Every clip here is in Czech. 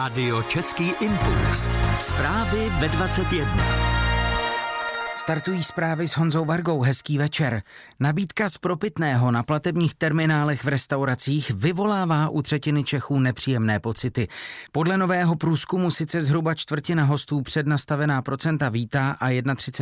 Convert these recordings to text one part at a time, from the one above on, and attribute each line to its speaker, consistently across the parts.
Speaker 1: Rádio Český impuls. Zprávy ve 21.
Speaker 2: Startují zprávy s Honzou Vargou. Hezký večer. Nabídka z propitného na platebních terminálech v restauracích vyvolává u třetiny Čechů nepříjemné pocity. Podle nového průzkumu sice zhruba čtvrtina hostů přednastavená procenta vítá a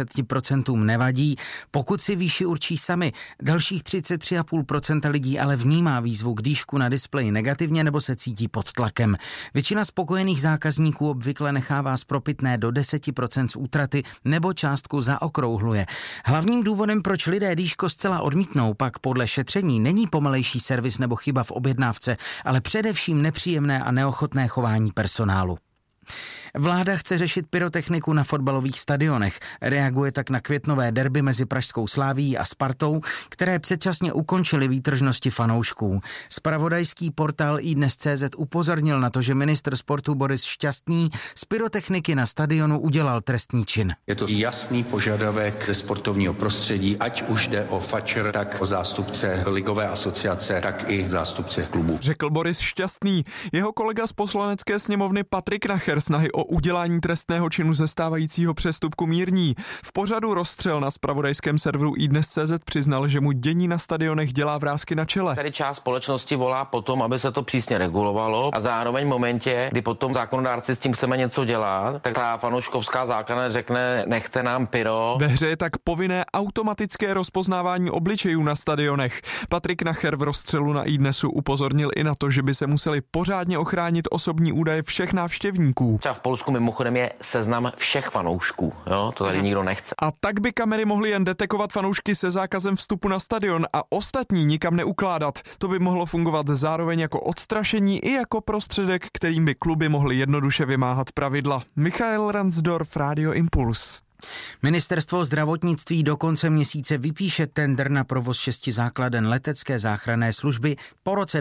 Speaker 2: 31% nevadí, pokud si výši určí sami. Dalších 33,5% lidí ale vnímá výzvu k dýšku na displeji negativně nebo se cítí pod tlakem. Většina spokojených zákazníků obvykle nechává z propitné do 10% z útraty nebo částku zaokrouhluje. Hlavním důvodem, proč lidé dýško zcela odmítnou, pak podle šetření není pomalejší servis nebo chyba v objednávce, ale především nepříjemné a neochotné chování personálu. Vláda chce řešit pyrotechniku na fotbalových stadionech. Reaguje tak na květnové derby mezi pražskou Slavií a Spartou, které předčasně ukončily výtržnosti fanoušků. Zpravodajský portál iDnes.cz upozornil na to, že ministr sportu Boris Šťastný z pyrotechniky na stadionu udělal trestný čin.
Speaker 3: Je to jasný požadavek ze sportovního prostředí, ať už jde o fačer, tak o zástupce ligové asociace, tak i zástupce klubu.
Speaker 4: Řekl Boris Šťastný. Jeho kolega z poslanecké sněmovny Patrik Nacher snahy o udělání trestného činu ze stávajícího přestupku mírní. V pořadu Rozstřel na zpravodajském serveru iDnes.cz přiznal, že mu dění na stadionech dělá vrásky na čele.
Speaker 5: Tady část společnosti volá potom, aby se to přísně regulovalo a zároveň v momentě, kdy potom zákonodárci s tím chceme něco dělat, tak ta fanouškovská základna řekne, nechte nám pyro.
Speaker 4: Ve hře je tak povinné automatické rozpoznávání obličejů na stadionech. Patrik Nacher v Rozstřelu na iDnesu upozornil i na to, že by se museli pořádně ochránit osobní údaje všech návštěvníků.
Speaker 5: Třeba v Polsku mimochodem je seznam všech fanoušků, jo? To tady nikdo nechce.
Speaker 4: A tak by kamery mohly jen detekovat fanoušky se zákazem vstupu na stadion a ostatní nikam neukládat. To by mohlo fungovat zároveň jako odstrašení i jako prostředek, kterým by kluby mohly jednoduše vymáhat pravidla. Michael Ransdorf, Rádio Impuls.
Speaker 2: Ministerstvo zdravotnictví do konce měsíce vypíše tendr na provoz 6 základen letecké záchranné služby po roce